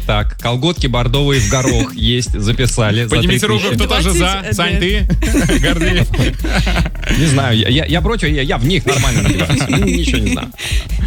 Так. Колготки бордовые в горох есть, записали. Поднимите руку, кто тоже за. Сань, ты? Гордеев. Не знаю, я против, я в них нормально надеваюсь. Ничего не знаю.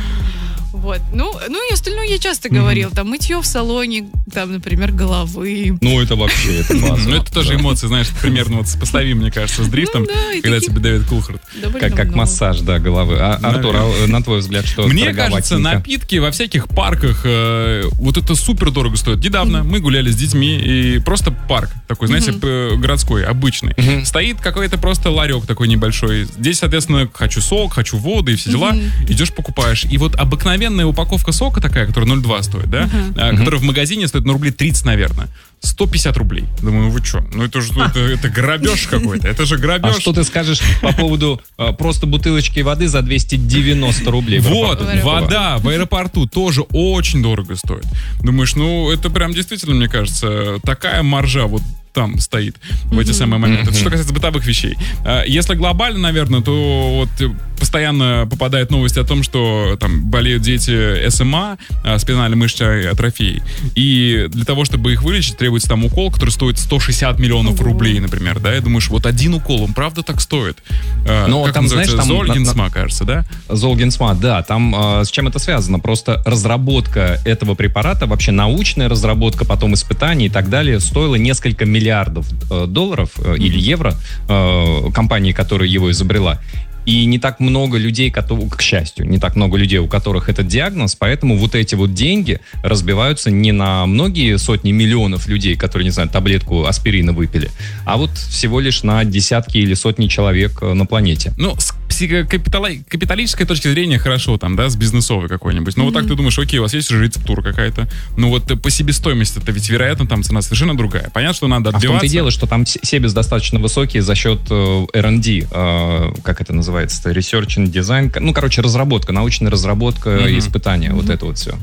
Вот. Ну и остальное я часто говорил. Там мытье в салоне, там, например, головы. Ну, это вообще, это классно. Ну, это тоже эмоции, знаешь, примерно вот сопоставим, мне кажется, с дрифтом, когда тебе давит Кулхард. Как массаж, да, головы. Артур, на твой взгляд, что мне кажется, напитки во всяких парках, вот это супер дорого стоит. Недавно мы гуляли с детьми, и просто парк такой, знаете, городской, обычный. Стоит какой-то просто ларек такой небольшой. Здесь, соответственно, хочу сок, хочу воду и все дела. Идешь, покупаешь. И вот обыкновенная упаковка сока такая, которая 0,2 стоит, да, которая в магазине стоит, рублей 30, наверное. 150 рублей. Думаю, вы что? Ну это же это грабеж какой-то. Это же грабеж. А что ты скажешь по поводу просто бутылочки воды за 290 рублей? Вот, вода в аэропорту тоже очень дорого стоит. Думаешь, ну это прям действительно, мне кажется, такая маржа вот там стоит в эти самые моменты. Это что касается бытовых вещей. Если глобально, наверное, то вот постоянно попадают новости о том, что там болеют дети СМА, спинальной мышечной атрофией. И для того, чтобы их вылечить, требуется там укол, который стоит 160 миллионов рублей, например. Да, и думаешь, вот один укол, он правда так стоит? Но как там, называется? знаешь, там Зольгенсма, кажется, да? Зольгенсма, да. Там с чем это связано? Просто разработка этого препарата, вообще научная разработка, потом испытания и так далее, стоила несколько миллиардов долларов или евро компании, которая его изобрела. И не так много людей, к счастью, не так много людей, у которых этот диагноз, поэтому вот эти вот деньги разбиваются не на многие сотни миллионов людей, которые, не знаю, таблетку аспирина выпили, а вот всего лишь на десятки или сотни человек на планете. Ну, с капиталистической точки зрения хорошо, там, да, с бизнесовой какой-нибудь. Но вот так ты думаешь, окей, у вас есть же рецептура какая-то, но вот по себестоимости это ведь, вероятно, там цена совершенно другая. Понятно, что надо отбиваться. А в том-то и дело, что там себес достаточно высокий за счет R&D, как это называется, research and design, ну, короче, разработка, научная разработка, испытания, вот это вот все.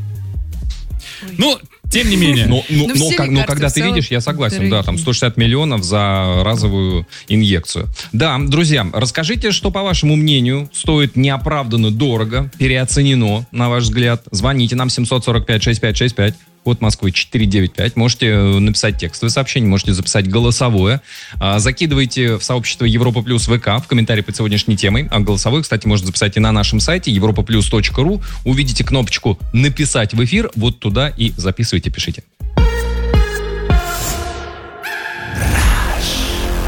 Ну, тем не менее. Но когда ты видишь, я согласен, да, там 160 миллионов за разовую инъекцию. Да, друзья, расскажите, что, по вашему мнению, стоит неоправданно дорого, переоценено, на ваш взгляд. Звоните нам 745-6565. Код Москвы 495. Можете написать текстовое сообщение, можете записать голосовое. Закидывайте в сообщество Европа Плюс ВК в комментарии под сегодняшней темой. А голосовое, кстати, можно записать и на нашем сайте europaplus.ru. Увидите кнопочку «Написать в эфир». Вот туда и записывайте, пишите.